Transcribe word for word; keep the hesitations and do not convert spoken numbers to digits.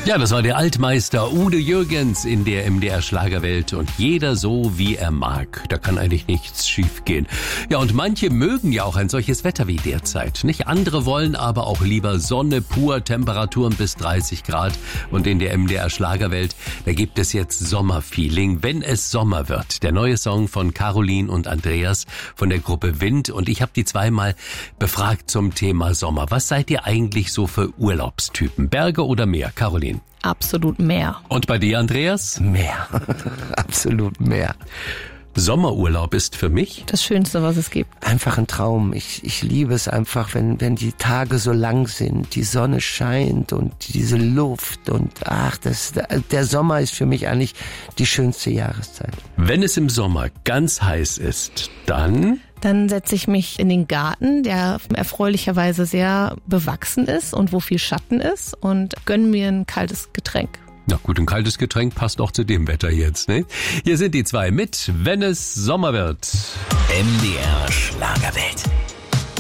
Ja, das war der Altmeister Udo Jürgens in der M D R Schlagerwelt und jeder so, wie er mag. Da kann eigentlich nichts schiefgehen. Ja, und manche mögen ja auch ein solches Wetter wie derzeit. Nicht andere wollen aber auch lieber Sonne pur, Temperaturen bis dreißig Grad. Und in der M D R Schlagerwelt, da gibt es jetzt Sommerfeeling, wenn es Sommer wird. Der neue Song von Caroline und Andreas von der Gruppe Wind. Und ich habe die zweimal befragt zum Thema Sommer. Was seid ihr eigentlich so für Urlaubstypen? Berge oder Meer? Caroline? Absolut Meer. Und bei dir, Andreas? Meer. Absolut Meer. Sommerurlaub ist für mich das Schönste, was es gibt. Einfach ein Traum. Ich, ich liebe es einfach, wenn, wenn die Tage so lang sind, die Sonne scheint und diese Luft und ach, das, der Sommer ist für mich eigentlich die schönste Jahreszeit. Wenn es im Sommer ganz heiß ist, dann... Dann setze ich mich in den Garten, der erfreulicherweise sehr bewachsen ist und wo viel Schatten ist und gönne mir ein kaltes Getränk. Na gut, ein kaltes Getränk passt auch zu dem Wetter jetzt, ne? Hier sind die zwei mit, wenn es Sommer wird. M D R Schlagerwelt.